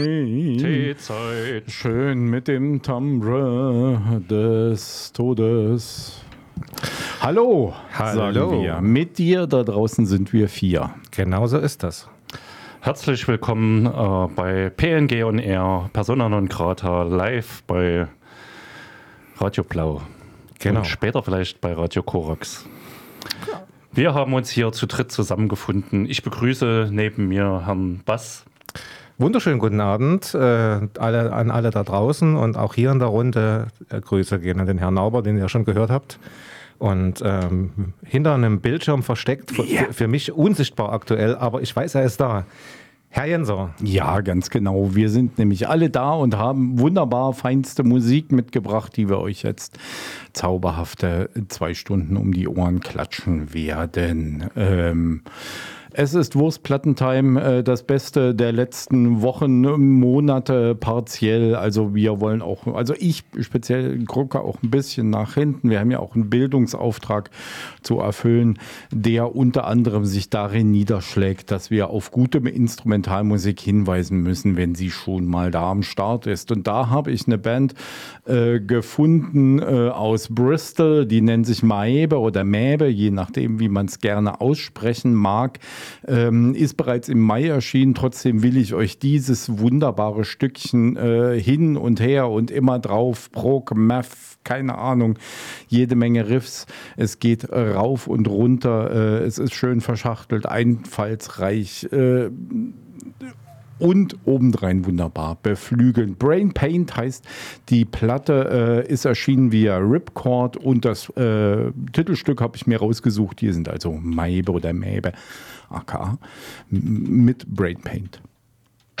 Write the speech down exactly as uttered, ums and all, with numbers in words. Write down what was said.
Teezeit. Schön mit dem Timbre des Todes. Hallo, Hallo. sagen wir. Mit dir da draußen sind wir vier. Genau so ist das. Herzlich willkommen äh, bei P N G on Air, Persona non grata, live bei Radio Blau. Genau. Und später vielleicht bei Radio Korax. Wir haben uns hier zu dritt zusammengefunden. Ich begrüße neben mir Herrn Bass. Wunderschönen guten Abend äh, alle, an alle da draußen und auch hier in der Runde. Äh, Grüße gehen an den Herrn Nauber, den ihr schon gehört habt. Und ähm, hinter einem Bildschirm versteckt, Yeah. für, für mich unsichtbar aktuell, aber ich weiß, er ist da. Herr Jenser. Ja, ganz genau. Wir sind nämlich alle da und haben wunderbar feinste Musik mitgebracht, die wir euch jetzt zauberhafte zwei Stunden um die Ohren klatschen werden. Ähm, Es ist Wurstplattentime, äh, das Beste der letzten Wochen, Monate partiell. Also wir wollen auch, also ich speziell gucke auch ein bisschen nach hinten. Wir haben ja auch einen Bildungsauftrag zu erfüllen, der unter anderem sich darin niederschlägt, dass wir auf gute Instrumentalmusik hinweisen müssen, wenn sie schon mal da am Start ist. Und da habe ich eine Band äh, gefunden äh, aus Bristol, die nennt sich Maebe oder Mäbe, je nachdem, wie man es gerne aussprechen mag. Ähm, ist bereits im Mai erschienen. Trotzdem will ich euch dieses wunderbare Stückchen äh, hin und her und immer drauf, Prog, Math, keine Ahnung, jede Menge Riffs. Es geht äh, rauf und runter. Äh, es ist schön verschachtelt, einfallsreich. Äh, Und obendrein wunderbar beflügeln. Brain Paint heißt, die Platte äh, ist erschienen via Ripcord und das äh, Titelstück habe ich mir rausgesucht. Hier sind also Maebe oder Mäbe, aka mit Brain Paint.